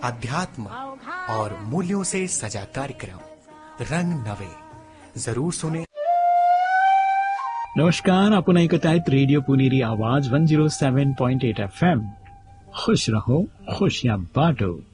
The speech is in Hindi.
अध्यात्म और मूल्यों से सजा कार्यक्रम रंग नवे जरूर सुने। नमस्कार, आपण ऐकत आहेत रेडिओ पुणेरी आवाज 107.8 FM। खुश रहो, खुशियां बांटो।